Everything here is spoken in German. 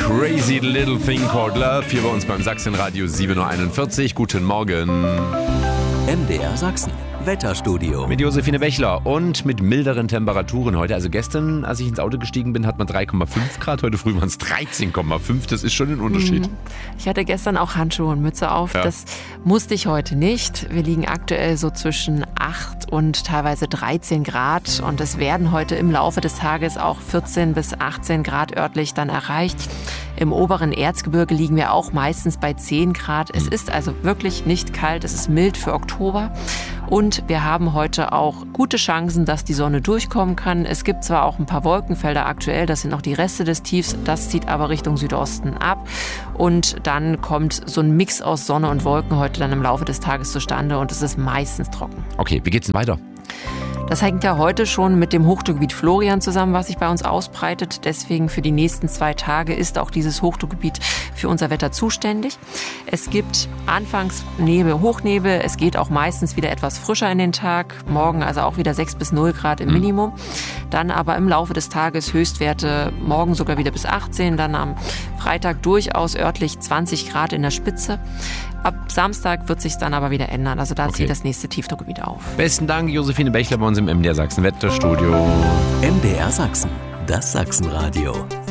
Crazy Little Thing Called Love hier bei uns beim Sachsenradio 7.41 Uhr. Guten Morgen. MDR Sachsen. Wetterstudio. Mit Josephine Bechler und mit milderen Temperaturen heute. Also gestern, als ich ins Auto gestiegen bin, hat man 3,5 Grad. Heute früh waren es 13,5. Das ist schon ein Unterschied. Ich hatte gestern auch Handschuhe und Mütze auf. Ja. Das musste ich heute nicht. Wir liegen aktuell so zwischen 8 und teilweise 13 Grad. Und es werden heute im Laufe des Tages auch 14 bis 18 Grad örtlich dann erreicht. Im oberen Erzgebirge liegen wir auch meistens bei 10 Grad. Es ist also wirklich nicht kalt. Es ist mild für Oktober. Und wir haben heute auch gute Chancen, dass die Sonne durchkommen kann. Es gibt zwar auch ein paar Wolkenfelder aktuell, das sind noch die Reste des Tiefs, das zieht aber Richtung Südosten ab. Und dann kommt so ein Mix aus Sonne und Wolken heute dann im Laufe des Tages zustande und es ist meistens trocken. Okay, wie geht's denn weiter? Das hängt ja heute schon mit dem Hochdruckgebiet Florian zusammen, was sich bei uns ausbreitet. Deswegen für die nächsten 2 Tage ist auch dieses Hochdruckgebiet für unser Wetter zuständig. Es gibt anfangs Nebel, Hochnebel. Es geht auch meistens wieder etwas frischer in den Tag. Morgen also auch wieder 6 bis 0 Grad im Minimum. Dann aber im Laufe des Tages Höchstwerte morgen sogar wieder bis 18. Dann am Freitag durchaus örtlich 20 Grad in der Spitze. Ab Samstag wird sich dann aber wieder ändern. Also da zieht das nächste Tiefdruckgebiet auf. Besten Dank, Josephine Bechler bei uns im MDR Sachsen Wetterstudio. MDR Sachsen. Das Sachsenradio.